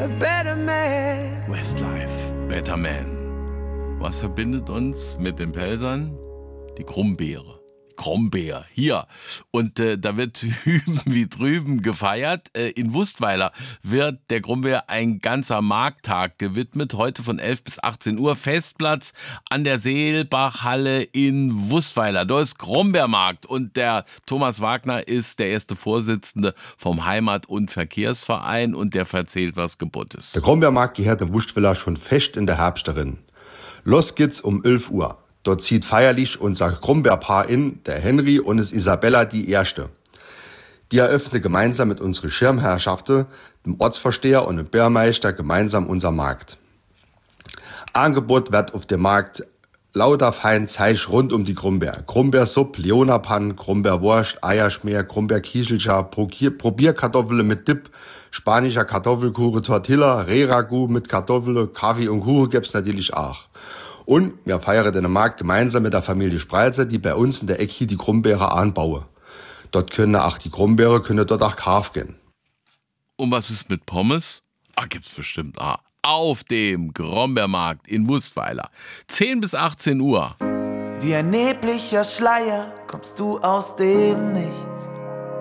a better man. Westlife, Better Man. Was verbindet uns mit den Pelsern? Die Krummbeere. Krombeer, hier. Und da wird hüben wie drüben gefeiert. In Wustweiler wird der Krombeer ein ganzer Markttag gewidmet. Heute von 11 bis 18 Uhr. Festplatz an der Seelbachhalle in Wustweiler. Da ist Krombeermarkt. Und der Thomas Wagner ist der erste Vorsitzende vom Heimat- und Verkehrsverein. Und der erzählt, was gebot ist. Der Krombeermarkt gehört in Wustweiler schon fest in der Herbst darin. Los geht's um 11 Uhr. Dort zieht feierlich unser Krombeerpaar in, der Henry und es Isabella die Erste. Die eröffnen gemeinsam mit unseren Schirmherrschaften, dem Ortsvorsteher und dem Bärmeister gemeinsam unser Markt. Angebot wird auf dem Markt lauter fein Zeug rund um die Krombeer. Krombeersuppe, Leonapan, Krombeerwurst, Eierschmeer, Krombeerkieselcha, Probierkartoffeln mit Dip, spanischer Kartoffelkuchen, Tortilla, Rehragout mit Kartoffeln, Kaffee und Kuchen gibt's natürlich auch. Und wir feiern den Markt gemeinsam mit der Familie Spreizer, die bei uns in der Ecke die Krombeere anbauen. Dort können auch die Krombeere dort auch Kauf gehen. Und was ist mit Pommes? Gibt's bestimmt auch. Auf dem Krombeermarkt in Wustweiler. 10 bis 18 Uhr. Wie ein nebliger Schleier kommst du aus dem Nichts.